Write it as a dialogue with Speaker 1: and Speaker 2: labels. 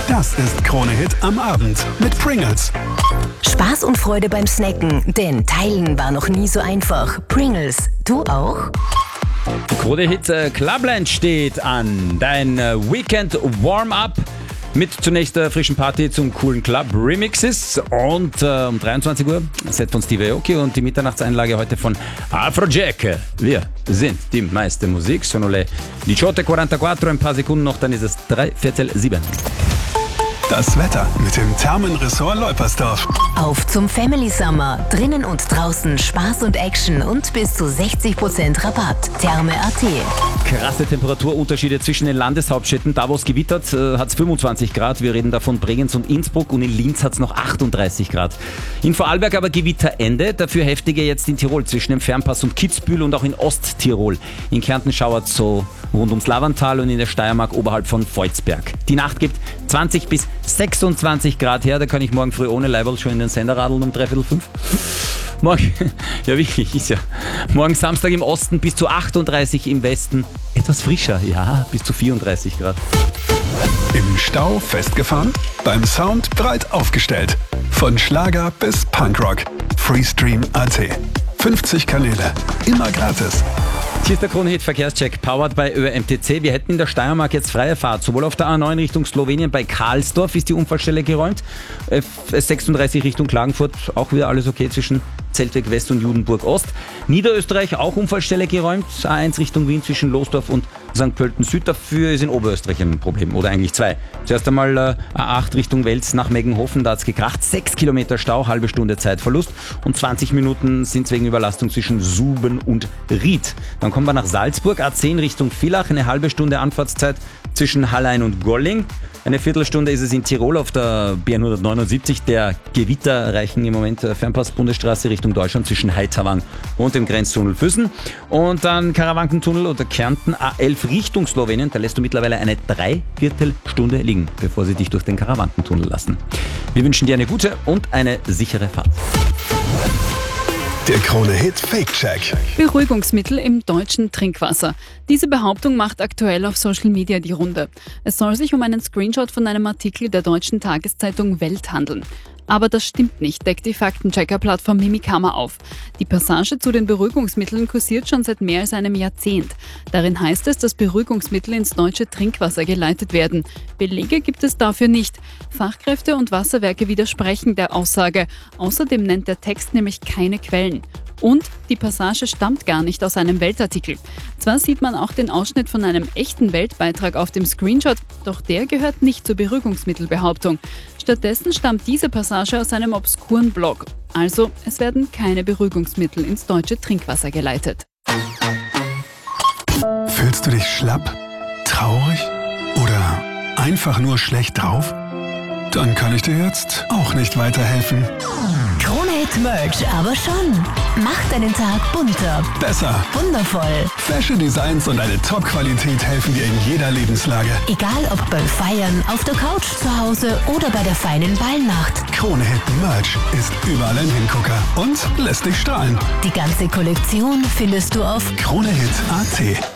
Speaker 1: Das ist Krone Hit am Abend mit Pringles.
Speaker 2: Spaß und Freude beim Snacken, denn Teilen war noch nie so einfach. Pringles, du auch?
Speaker 3: Krone Hit Clubland steht an. Dein Weekend Warm-Up mit zunächst frischen Party zum coolen Club Remixes und um 23 Uhr Set von Steve Aoki und die Mitternachtseinlage heute von Afrojack. Wir sind die meiste Musik. Sono le 18:44, ein paar Sekunden noch, dann ist es 7:03.
Speaker 1: Das Wetter mit dem Thermenressort Leupersdorf.
Speaker 2: Auf zum Family Summer. Drinnen und draußen Spaß und Action und bis zu 60% Rabatt. Therme.at.
Speaker 3: Krasse Temperaturunterschiede zwischen den Landeshauptstädten. Da, wo es gewittert, hat es 25 Grad. Wir reden da von Bregenz und Innsbruck und in Linz hat es noch 38 Grad. In Vorarlberg aber Gewitterende. Dafür heftige jetzt in Tirol zwischen dem Fernpass und Kitzbühel und auch in Osttirol. In Kärnten schauert es so rund ums Lavantal und in der Steiermark oberhalb von Volzberg. Die Nacht gibt 20 bis 26 Grad her. Da kann ich morgen früh ohne Leiberl schon in den Sender radeln um 5:45. Morgen, ja wirklich, ist ja. Morgen Samstag im Osten bis zu 38, im Westen etwas frischer, ja, bis zu 34 Grad.
Speaker 1: Im Stau festgefahren? Beim Sound breit aufgestellt. Von Schlager bis Punkrock. Freestream.at. 50 Kanäle. Immer gratis.
Speaker 3: Hier ist der Krone Hit Verkehrscheck, powered by ÖMTC. Wir hätten in der Steiermark jetzt freie Fahrt. Sowohl auf der A9 Richtung Slowenien bei Karlsdorf ist die Unfallstelle geräumt. S36 Richtung Klagenfurt, auch wieder alles okay zwischen Zeltweg West und Judenburg Ost. Niederösterreich auch Unfallstelle geräumt. A1 Richtung Wien zwischen Losdorf und St. Pölten Süd. Dafür ist in Oberösterreich ein Problem, oder eigentlich zwei. Zuerst einmal A8 Richtung Wels nach Meggenhofen, da hat es gekracht. 6 Kilometer Stau, halbe Stunde Zeitverlust und 20 Minuten sind es wegen Überlastung zwischen Suben und Ried. Dann kommen wir nach Salzburg, A10 Richtung Villach, eine halbe Stunde Anfahrtszeit zwischen Hallein und Golling. Eine Viertelstunde ist es in Tirol auf der B179, der gewitterreichen im Moment Fernpass-Bundesstraße Richtung Deutschland zwischen Heiterwang und dem Grenztunnel Füssen. Und dann Karawankentunnel oder Kärnten A11 Richtung Slowenien. Da lässt du mittlerweile eine Dreiviertelstunde liegen, bevor sie dich durch den Karawankentunnel lassen. Wir wünschen dir eine gute und eine sichere Fahrt.
Speaker 1: Der Krone Hit Fake Check.
Speaker 4: Beruhigungsmittel im deutschen Trinkwasser. Diese Behauptung macht aktuell auf Social Media die Runde. Es soll sich um einen Screenshot von einem Artikel der deutschen Tageszeitung Welt handeln. Aber das stimmt nicht, deckt die Faktenchecker-Plattform Mimikama auf. Die Passage zu den Beruhigungsmitteln kursiert schon seit mehr als einem Jahrzehnt. Darin heißt es, dass Beruhigungsmittel ins deutsche Trinkwasser geleitet werden. Belege gibt es dafür nicht. Fachkräfte und Wasserwerke widersprechen der Aussage. Außerdem nennt der Text nämlich keine Quellen. Und die Passage stammt gar nicht aus einem Weltartikel. Zwar sieht man auch den Ausschnitt von einem echten Weltbeitrag auf dem Screenshot, doch der gehört nicht zur Beruhigungsmittelbehauptung. Stattdessen stammt diese Passage aus einem obskuren Blog. Also, es werden keine Beruhigungsmittel ins deutsche Trinkwasser geleitet.
Speaker 1: Fühlst du dich schlapp, traurig oder einfach nur schlecht drauf? Dann kann ich dir jetzt auch nicht weiterhelfen.
Speaker 2: Krone Hit Merch, aber schon. Macht deinen Tag bunter,
Speaker 1: Besser.
Speaker 2: wundervoll.
Speaker 1: Fashion Designs und eine Top-Qualität helfen dir in jeder Lebenslage.
Speaker 2: Egal ob beim Feiern, auf der Couch zu Hause oder bei der feinen Ballnacht.
Speaker 1: Krone Hit Merch ist überall ein Hingucker und lässt dich strahlen.
Speaker 2: Die ganze Kollektion findest du auf
Speaker 1: KroneHit.at.